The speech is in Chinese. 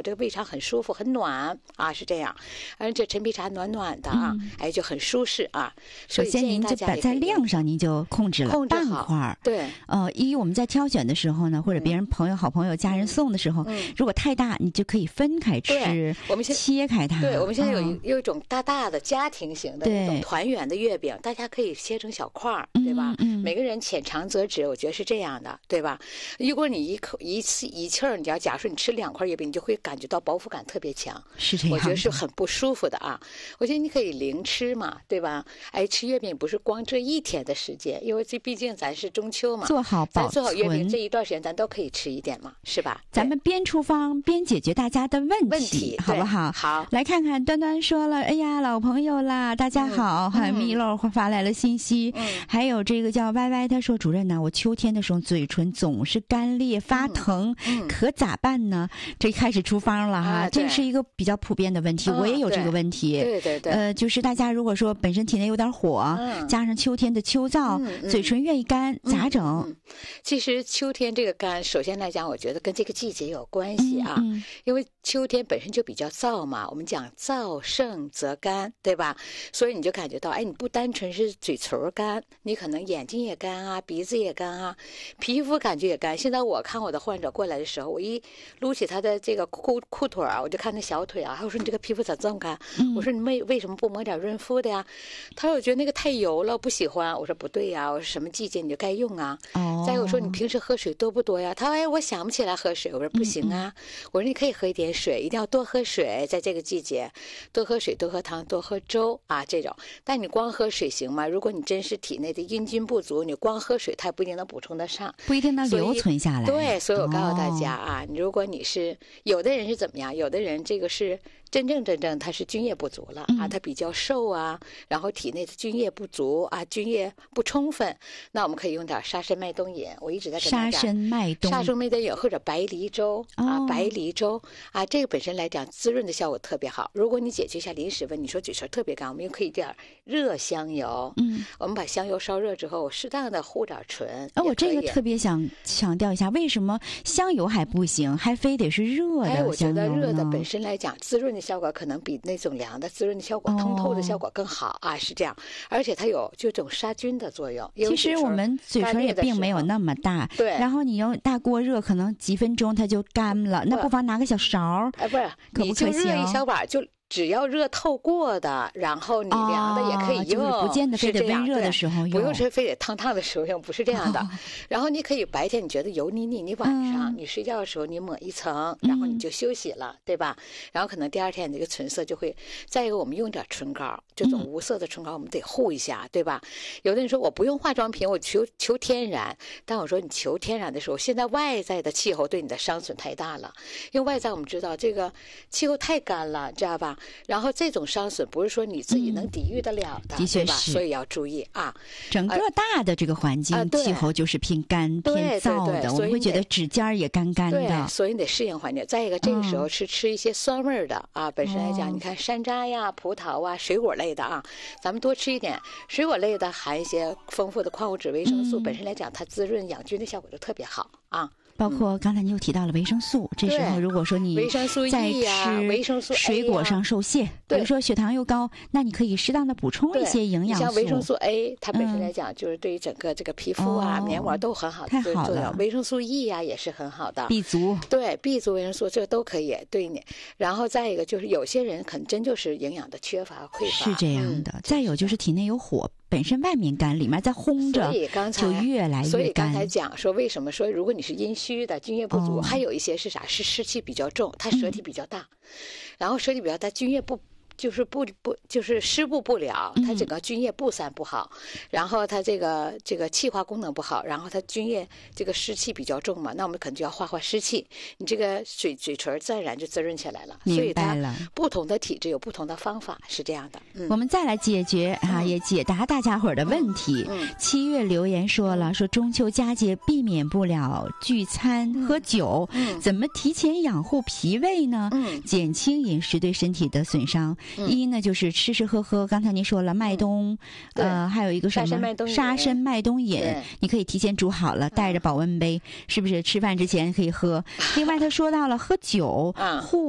这个胃肠很舒服很暖啊，是这样。而且陈皮茶暖暖的啊，哎就很舒适啊。 首先您就摆在量上您就控制了半块， 对， 因为我们在挑选的时候呢，或者别人朋友、好朋友、家人送的时候，如果太大，你就可以分开吃， 我们切开它。 对，我们现在有一种大大的家庭型的那种团圆的月饼，大家可以切成小块儿，对吧？每个人浅尝辄止，我觉得是这样的，对吧？如果你一气儿，你要假如说你吃2块月饼，你就会感觉到饱腹感特别强， 是这样， 我觉得是很不舒服的啊。我觉得你可以零吃嘛，对吧？哎，吃月饼不是光这一天的时间，因为这毕竟咱是中秋嘛， 做好保存， 咱做好月饼这一段时间，咱都可以吃一点嘛，是吧？ 咱们边出方边解决大家的问题，好不好？ 好， 来看看端端说了，哎呀，老朋友啦，大家好，米漏发来了信息，还有这个叫歪歪，他说主任呢，我秋天的时候嘴唇总是干裂发疼，可咋办呢？这开始出方了哈，这是一个比较普遍的问题，我也有这个问题， 对， 就是大家如果说本身体内有点火，加上秋天的秋燥，嘴唇越干，咋整？ 其实秋天这个干，首先来讲，我觉得跟这个季节有关系啊，因为秋天本身就比较燥嘛，我们讲燥盛则干，对吧？所以你就感觉到，哎，你不单纯是嘴唇干，你可能眼睛也干啊，鼻子也干啊，皮肤感觉也干。现在我看我的患者过来的时候，我一撸起他的这个裤腿啊，我就看那小腿啊，我说你这个皮肤咋这么干？我说你为什么不抹点润肤的呀？他说我觉得那个太油了，不喜欢。我说不对呀，我说什么季节你就该用啊。再有说你平时喝水多不多呀？他说哎，我想不起来喝水。我说不行啊，我说你可以喝一点水，一定要多喝水，在这个季节多喝水、多喝汤、多喝粥啊这种。但你光喝水行吗？如果你真是体内的阴菌不足，你光喝水它也不一定能补充得上， 不一定能留存下来。 对，所以我告诉大家啊，如果你是有的人是怎么样，有的人这个是真正他是津液不足了啊，他比较瘦啊，然后体内的津液不足啊，津液不充分，那我们可以用点沙参麦冬饮。我一直在跟大家沙参麦冬饮或者白梨粥啊，白梨粥啊，这个本身来讲滋润的效果特别好。如果你解决一下临时问，你说嘴唇特别干，我们又可以点热香油，我们把香油烧热之后，适当的护点唇。 我这个特别想强调一下，为什么香油还不行，还非得是热的香油呢？ 我觉得热的本身来讲，滋润的效果可能比那种凉的滋润的效果、通透的效果更好啊，是这样。而且它有就这种杀菌的作用。 其实我们嘴唇也并没有那么大， 对。 然后你用大锅热，可能几分钟它就干了，那不妨拿个小勺， 不是，你就热一小把就。只要热透过的，然后你凉的也可以用， 就是不见得非得温热的时候用， 不用是非得烫的时候用，不是这样的。然后你可以白天你觉得油腻腻，你晚上你睡觉的时候你抹一层，然后你就休息了，对吧？然后可能第二天你这个唇色就会。再一个，我们用点唇膏，这种无色的唇膏我们得护一下，对吧？有的人说我不用化妆品，我求天然，但我说你求天然的时候，现在外在的气候对你的伤损太大了，因为外在我们知道这个气候太干了，知道吧？然后这种伤损不是说你自己能抵御得了的，对吧？所以要注意啊。 整个大的这个环境气候就是偏干偏燥的，我们会觉得指尖也干干的。 对，所以你得适应环境。再一个，这个时候是吃一些酸味的啊。本身来讲，你看山楂呀、葡萄啊、水果类的啊，咱们多吃一点。水果类的含一些丰富的矿物质、维生素，本身来讲它滋润养菌的效果就特别好啊。 包括刚才你又提到了维生素，这时候如果说你在吃水果上受限，比如说血糖又高，那你可以适当的补充一些营养素。 像维生素 A， 它本身来讲就是对于整个这个皮肤啊、黏膜都很好的作用。维生素 E 呀也是很好的。 B 族， 对 B 族维生素这都可以对你。然后再一个就是有些人可能真就是营养的缺乏匮乏， 是这样的。再有就是体内有火。本身外面干，里面在烘着，就越来越干。 所以刚才讲说，为什么说如果你是阴虚的、津液不足，还有一些是啥？是湿气比较重，它舌体比较大，然后舌体比较大，津液就是湿布不了，它整个津液布散不好，然后它这个气化功能不好，然后它津液这个湿气比较重嘛，那我们可能就要化湿气，你这个嘴唇自然就滋润起来了。 明白了， 所以它不同的体质有不同的方法，是这样的。 我们再来解决也解答大家伙的问题。7月留言说了，说中秋佳节避免不了聚餐喝酒，怎么提前养护脾胃呢？减轻饮食对身体的损伤。一呢就是吃喝喝，刚才您说了麦冬，还有一个什么沙参麦冬饮，你可以提前煮好了，带着保温杯，是不是吃饭之前可以喝？另外他说到了喝酒，